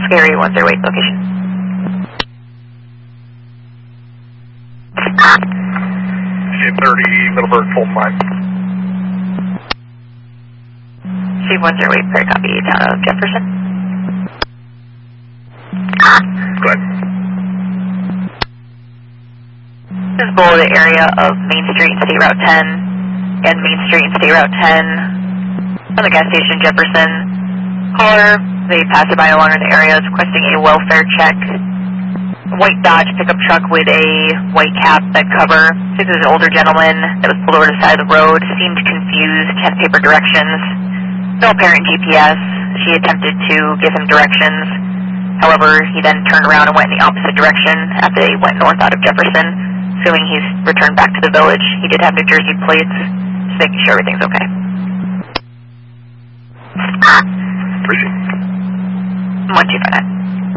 Scary 108 location. Shape 30, Middleburg, full line. Shape 108, clear copy, town of Jefferson. Go ahead. This is below the area of Main Street and State Route 10 and Main Street and State Route 10 on the gas station Jefferson. Caller, they passed by along in the area, is requesting a welfare check. A white Dodge pickup truck with a white cap that cover. This is an older gentleman that was pulled over to the side of the road, seemed confused, had paper directions. No apparent GPS. She attempted to give him directions. However, he then turned around and went in the opposite direction after they went north out of Jefferson. Assuming he's returned back to the village. He did have New Jersey plates, just making sure everything's okay. Proceed. 1259.